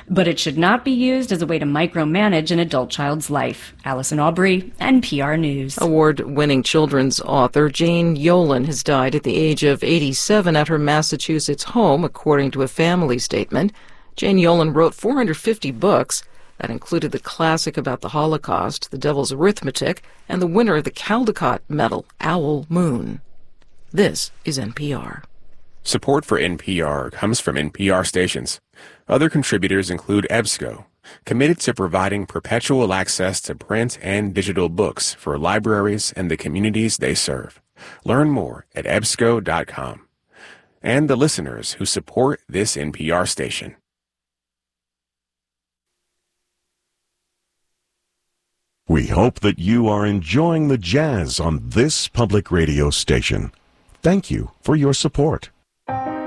but it should not be used as a way to micromanage an adult child's life. Allison Aubrey, NPR News. Award-winning children's author Jane Yolen has died at the age of 87 at her Massachusetts home, according to a family statement. Jane Yolen wrote 450 books. That included the classic about the Holocaust, The Devil's Arithmetic, and the winner of the Caldecott Medal, Owl Moon. This is NPR. Support for NPR comes from NPR stations. Other contributors include EBSCO, committed to providing perpetual access to print and digital books for libraries and the communities they serve. Learn more at ebsco.com. And the listeners who support this NPR station. We hope that you are enjoying the jazz on this public radio station. Thank you for your support.